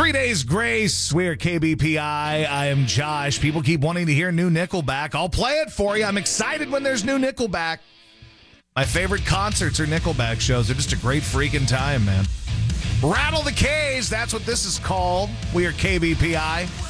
3 Days Grace. We are KBPI. I am Josh. People keep wanting to hear new Nickelback. I'll play it for you. I'm excited when there's new Nickelback. My favorite concerts are Nickelback shows. They're just a great freaking time, man. Rattle the K's. That's what this is called. We are KBPI.